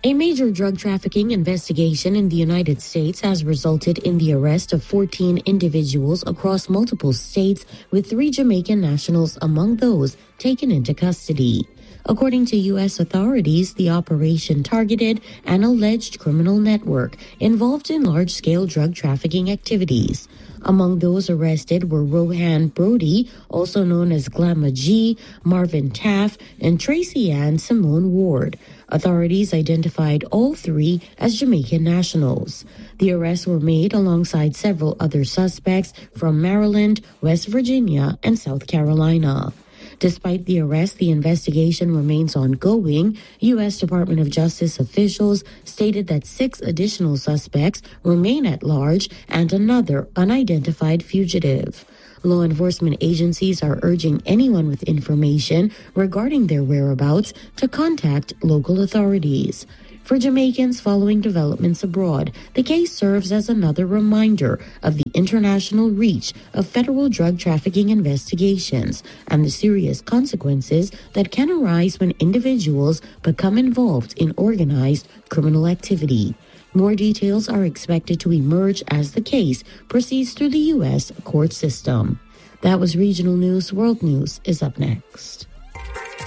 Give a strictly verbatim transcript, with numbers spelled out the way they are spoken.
A major drug trafficking investigation in the United States has resulted in the arrest of fourteen individuals across multiple states, with three Jamaican nationals among those taken into custody. According to U S authorities, the operation targeted an alleged criminal network involved in large-scale drug trafficking activities. Among those arrested were Rohan Brody, also known as Glamma G, Marvin Taff, and Tracy Ann Simone Ward. Authorities identified all three as Jamaican nationals. The arrests were made alongside several other suspects from Maryland, West Virginia, and South Carolina. Despite the arrest, the investigation remains ongoing. U S Department of Justice officials stated that six additional suspects remain at large and another unidentified fugitive. Law enforcement agencies are urging anyone with information regarding their whereabouts to contact local authorities. For Jamaicans following developments abroad, the case serves as another reminder of the international reach of federal drug trafficking investigations and the serious consequences that can arise when individuals become involved in organized criminal activity. More details are expected to emerge as the case proceeds through the U S court system. That was Regional News. World News is up next.